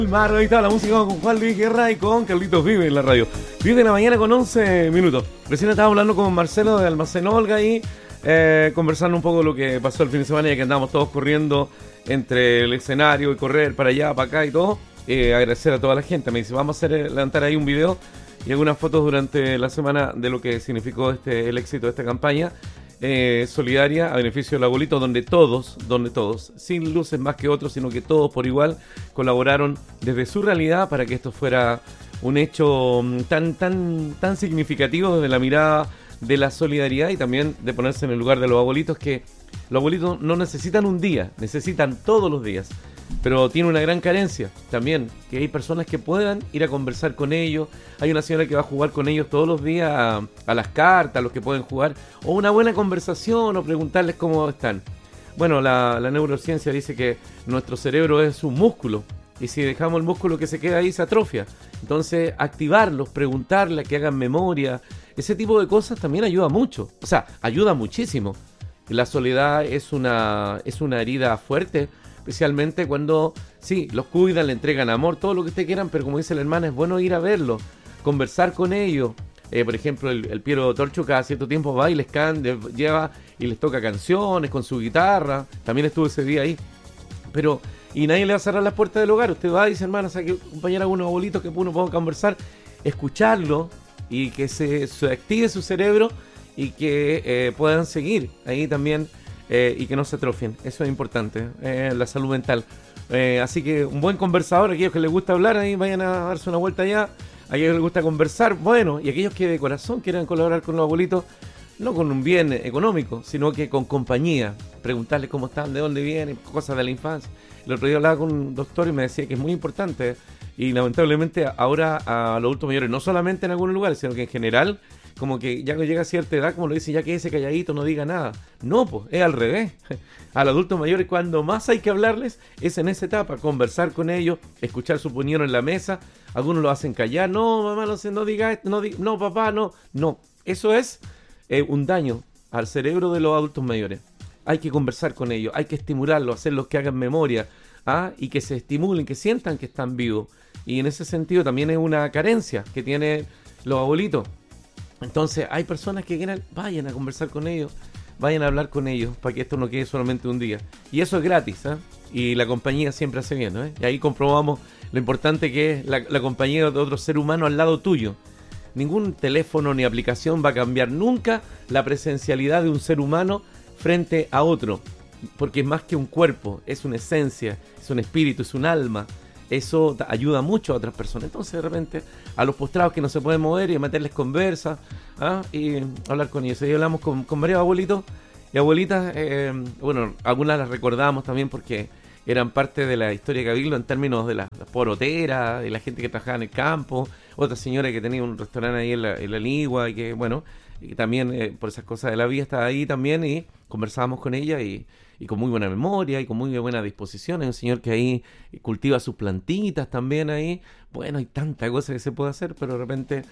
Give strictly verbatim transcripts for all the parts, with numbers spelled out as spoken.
El mar, ahí está la música con Juan Luis Guerra y con Carlitos Vive en la radio. diez de la mañana con once minutos. Recién estaba hablando con Marcelo de Almacén Olga y eh, conversando un poco de lo que pasó el fin de semana, ya que andamos todos corriendo entre el escenario y correr para allá, para acá y todo. Eh, agradecer a toda la gente. Me dice, vamos a hacer, levantar ahí un video y algunas fotos durante la semana de lo que significó este el éxito de esta campaña eh, solidaria a beneficio del abuelito, donde todos, donde todos, sin luces más que otros, sino que todos por igual colaboraron desde su realidad para que esto fuera un hecho tan, tan, tan significativo desde la mirada de la solidaridad y también de ponerse en el lugar de los abuelitos, que los abuelitos no necesitan un día, necesitan todos los días. Pero tiene una gran carencia también, que hay personas que puedan ir a conversar con ellos. Hay una señora que va a jugar con ellos todos los días a, a las cartas, los que pueden jugar, o una buena conversación, o preguntarles cómo están. Bueno, la, la neurociencia dice que nuestro cerebro es un músculo, y si dejamos el músculo que se queda ahí se atrofia. Entonces, activarlos, preguntarles, que hagan memoria, ese tipo de cosas también ayuda mucho. O sea, ayuda muchísimo. La soledad es una, es una herida fuerte, especialmente cuando, sí, los cuidan, le entregan amor, todo lo que ustedes quieran, pero como dice la hermana, es bueno ir a verlos, conversar con ellos. Eh, por ejemplo, el, el Piero Torcho cada cierto tiempo va y les can, de, lleva y les toca canciones con su guitarra. También estuve ese día ahí. Pero, y nadie le va a cerrar las puertas del hogar. Usted va y dice, hermana, saque acompañar a algunos abuelitos que uno pueda conversar, escucharlo y que se, se active su cerebro y que eh, puedan seguir ahí también. Eh, y que no se atrofien, eso es importante, eh, la salud mental. Eh, así que un buen conversador, aquellos que les gusta hablar, ahí vayan a darse una vuelta allá. A aquellos que les gusta conversar, bueno, y aquellos que de corazón quieran colaborar con los abuelitos, no con un bien económico, sino que con compañía, preguntarles cómo están, de dónde vienen, cosas de la infancia. El otro día hablaba con un doctor y me decía que es muy importante, y lamentablemente ahora a los adultos mayores, no solamente en algunos lugares, sino que en general, como que ya que llega a cierta edad, como lo dice, ya que ese calladito no diga nada. No, pues, es al revés. A los adultos mayores, cuando más hay que hablarles, es en esa etapa, conversar con ellos, escuchar su opinión en la mesa. Algunos lo hacen callar, no, mamá, no sé, no diga esto, no, diga, no, papá, no. No, eso es eh, un daño al cerebro de los adultos mayores. Hay que conversar con ellos, hay que estimularlos, hacerlos que hagan memoria, ¿ah? Y que se estimulen, que sientan que están vivos. Y en ese sentido también es una carencia que tienen los abuelitos. Entonces hay personas que quieran, vayan a conversar con ellos, vayan a hablar con ellos para que esto no quede solamente un día. Y eso es gratis, ¿eh? Y la compañía siempre hace bien, ¿eh? Y ahí comprobamos lo importante que es la, la compañía de otro ser humano al lado tuyo. Ningún teléfono ni aplicación va a cambiar nunca la presencialidad de un ser humano frente a otro, porque es más que un cuerpo, es una esencia, es un espíritu, es un alma. Eso ayuda mucho a otras personas. Entonces, de repente, a los postrados que no se pueden mover y meterles conversa, ¿ah? Y hablar con ellos. Y hablamos con, con varios abuelitos y abuelitas. Eh, bueno, algunas las recordamos también porque eran parte de la historia de Cabildo en términos de las la poroteras, de la gente que trabajaba en el campo. Otra señora que tenía un restaurante ahí en la, en la Ligua y que, bueno, y también eh, por esas cosas de la vida estaba ahí también y conversábamos con ella y, y con muy buena memoria y con muy buena disposición. Hay un señor que ahí cultiva sus plantitas también ahí. Bueno, hay tanta cosa que se puede hacer, pero de repente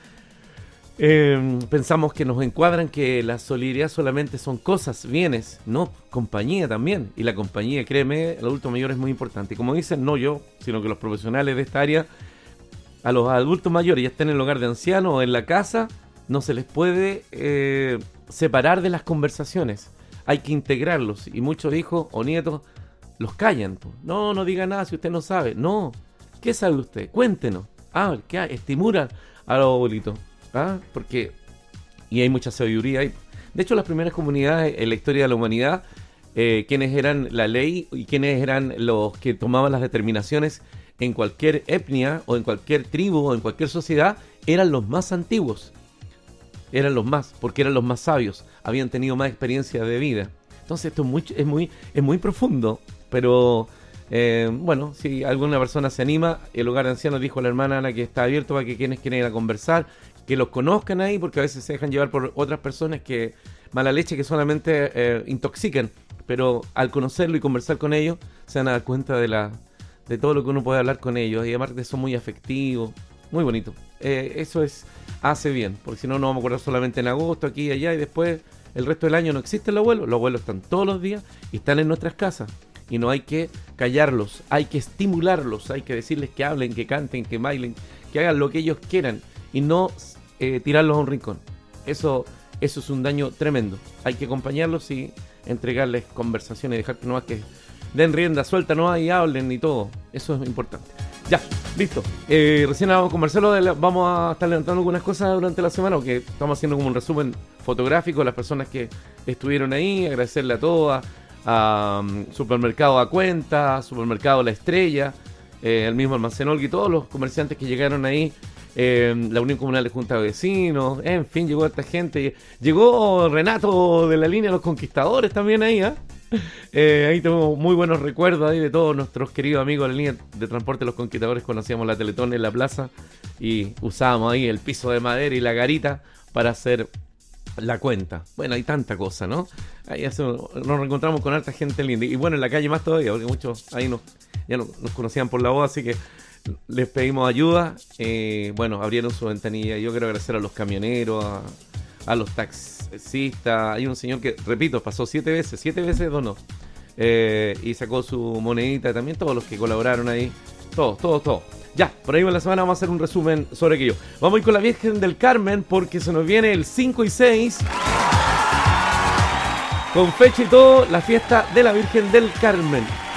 eh, pensamos que nos encuadran que la solidaridad solamente son cosas, bienes, no, compañía también. Y la compañía, créeme, el adulto mayor es muy importante. Y como dicen, no yo, sino que los profesionales de esta área, a los adultos mayores, ya estén en el hogar de ancianos o en la casa, no se les puede eh, separar de las conversaciones. Hay que integrarlos. Y muchos hijos o nietos los callan. Pues. No, no diga nada si usted no sabe. No. ¿Qué sabe usted? Cuéntenos. Ah, ¿qué hay? Estimula a los abuelitos. ¿Ah? Porque... Y hay mucha sabiduría ahí. De hecho, las primeras comunidades en la historia de la humanidad, eh, quienes eran la ley y quienes eran los que tomaban las determinaciones en cualquier etnia o en cualquier tribu o en cualquier sociedad, eran los más antiguos. Eran los más, porque eran los más sabios, habían tenido más experiencia de vida. Entonces esto es muy, es muy, es muy profundo, pero eh, bueno, si alguna persona se anima, el hogar de ancianos, dijo la hermana Ana, que está abierto para que quienes quieran ir a conversar, que los conozcan ahí, porque a veces se dejan llevar por otras personas que mala leche, que solamente eh, intoxican, pero al conocerlo y conversar con ellos, se van a dar cuenta de la de todo lo que uno puede hablar con ellos, y además de eso muy afectivo, muy bonito. Eh, eso es hace bien, porque si no, no vamos a acordar solamente en agosto, aquí y allá, y después el resto del año no existe el abuelo. Los abuelos están todos los días y están en nuestras casas. y no hay que callarlos, hay que estimularlos, hay que decirles que hablen, que canten, que bailen, que hagan lo que ellos quieran y no eh, tirarlos a un rincón. Eso, eso es un daño tremendo. Hay que acompañarlos y entregarles conversaciones, dejar que no más que den rienda suelta, no y hablen y todo. Eso es importante. Ya, listo. Eh, recién hablamos con Marcelo, de la, vamos a estar levantando algunas cosas durante la semana, porque estamos haciendo como un resumen fotográfico de las personas que estuvieron ahí, agradecerle a todas, a um, Supermercado A Cuenta, Supermercado La Estrella, eh, el mismo Almacén Olga y todos los comerciantes que llegaron ahí, eh, la Unión Comunal de Junta de Vecinos, en fin, llegó esta gente, llegó Renato de la línea de los Conquistadores también ahí, ¿eh? Eh, ahí tengo muy buenos recuerdos ahí de todos nuestros queridos amigos de la línea de transporte Los Conquistadores. Conocíamos la Teletón en la plaza y usábamos ahí el piso de madera y la garita para hacer la cuenta. Bueno, hay tanta cosa, ¿no? Ahí hace, nos reencontramos con harta gente linda. Y bueno, en la calle más todavía, porque muchos ahí nos, ya nos, nos conocían por la voz, así que les pedimos ayuda. Eh, bueno, abrieron su ventanilla. Yo quiero agradecer a los camioneros, a, a los taxistas. Hay un señor que, repito, pasó siete veces, siete veces donó. Eh, y sacó su monedita también, todos los que colaboraron ahí. Todos, todos, todos. Ya, por ahí en la semana vamos a hacer un resumen sobre aquello. Vamos a ir con la Virgen del Carmen porque se nos viene el cinco y seis. Con fecha y todo, la fiesta de la Virgen del Carmen.